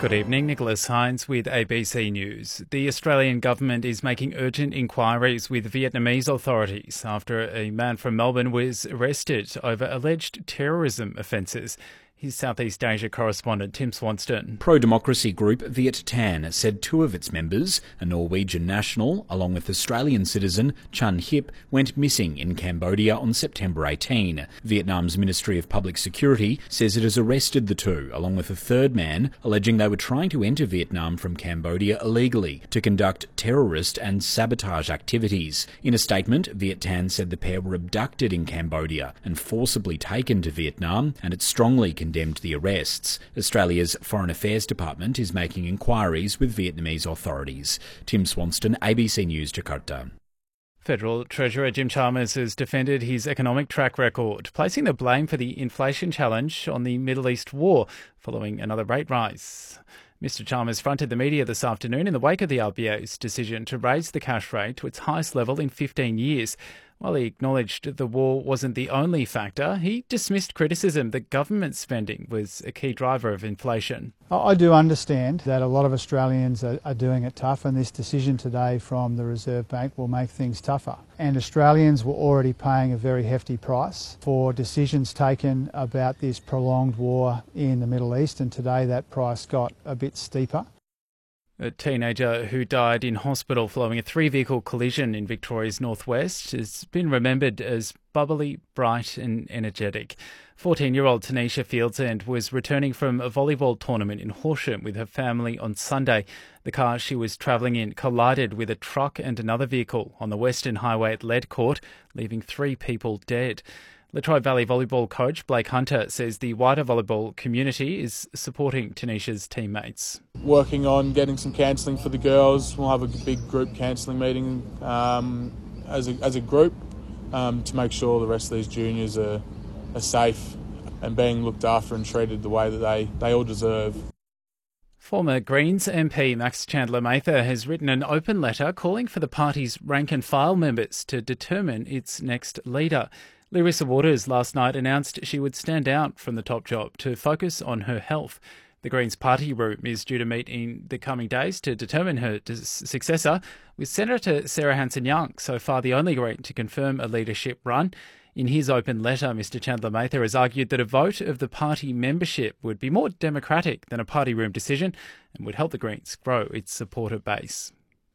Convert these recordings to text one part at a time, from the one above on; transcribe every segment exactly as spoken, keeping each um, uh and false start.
Good evening, Nicholas Hines with A B C News. The Australian government is making urgent inquiries with Vietnamese authorities after a man from Melbourne was arrested over alleged terrorism offences. Here's Southeast Asia correspondent Tim Swanston. Pro-democracy group Viet Thanh said two of its members, a Norwegian national along with Australian citizen Chun Hip, went missing in Cambodia on September eighteenth. Vietnam's Ministry of Public Security says it has arrested the two, along with a third man, alleging they were trying to enter Vietnam from Cambodia illegally to conduct terrorist and sabotage activities. In a statement, Viet Thanh said the pair were abducted in Cambodia and forcibly taken to Vietnam, and it strongly condemned the arrests. Australia's Foreign Affairs Department is making inquiries with Vietnamese authorities. Tim Swanston, A B C News, Jakarta. Federal Treasurer Jim Chalmers has defended his economic track record, placing the blame for the inflation challenge on the Middle East war following another rate rise. Mister Chalmers fronted the media this afternoon in the wake of the R B A's decision to raise the cash rate to its highest level in fifteen years. While he acknowledged the war wasn't the only factor, he dismissed criticism that government spending was a key driver of inflation. I do understand that a lot of Australians are, are doing it tough, and this decision today from the Reserve Bank will make things tougher. And Australians were already paying a very hefty price for decisions taken about this prolonged war in the Middle East, and today that price got a bit steeper. A teenager who died in hospital following a three-vehicle collision in Victoria's northwest has been remembered as bubbly, bright and energetic. fourteen-year-old Tanisha Fieldsend was returning from a volleyball tournament in Horsham with her family on Sunday. The car she was travelling in collided with a truck and another vehicle on the Western Highway at Ledcourt, leaving three people dead. Latrobe Valley volleyball coach Blake Hunter says the wider volleyball community is supporting Tanisha's teammates. Working on getting some counselling for the girls. We'll have a big group counselling meeting um, as, a, as a group um, to make sure the rest of these juniors are, are safe and being looked after and treated the way that they, they all deserve. Former Greens M P Max Chandler-Mather has written an open letter calling for the party's rank-and-file members to determine its next leader. Larissa Waters last night announced she would stand out from the top job to focus on her health. The Greens party room is due to meet in the coming days to determine her successor, with Senator Sarah Hanson-Young so far the only Green to confirm a leadership run. In his open letter, Mr Chandler-Mather has argued that a vote of the party membership would be more democratic than a party room decision and would help the Greens grow its supporter base.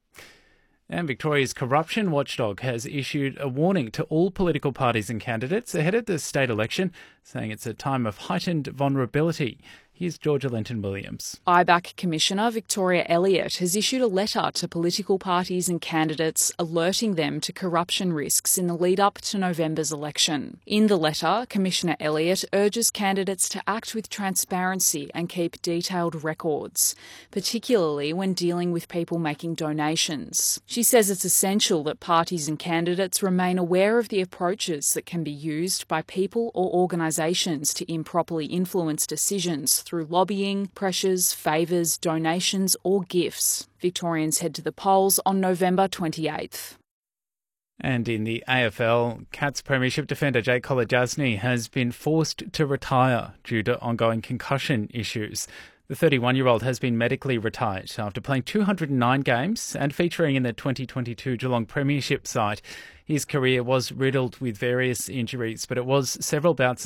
And Victoria's corruption watchdog has issued a warning to all political parties and candidates ahead of the state election, saying it's a time of heightened vulnerability. Here's Georgia Lenton-Williams. I B A C Commissioner Victoria Elliott has issued a letter to political parties and candidates alerting them to corruption risks in the lead-up to November's election. In the letter, Commissioner Elliott urges candidates to act with transparency and keep detailed records, particularly when dealing with people making donations. She says it's essential that parties and candidates remain aware of the approaches that can be used by people or organisations to improperly influence decisions through lobbying, pressures, favours, donations or gifts. Victorians head to the polls on November twenty-eighth. And in the A F L, Cats Premiership defender Jake Kolodjasny has been forced to retire due to ongoing concussion issues. The thirty-one-year-old has been medically retired after playing two hundred nine games and featuring in the twenty twenty-two Geelong Premiership side. His career was riddled with various injuries, but it was several bouts of